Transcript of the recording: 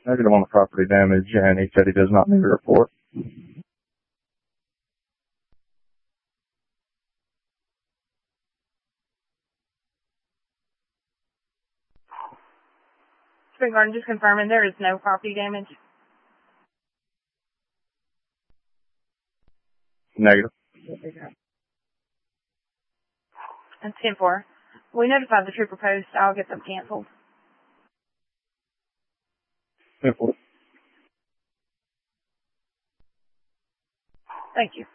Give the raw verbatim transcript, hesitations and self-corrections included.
Negative on the property damage, and he said he does not need a report. Spring Garden, just confirming there is no property damage. Negative. And ten four. We notified the trooper post. I'll get them canceled. ten four. Thank you.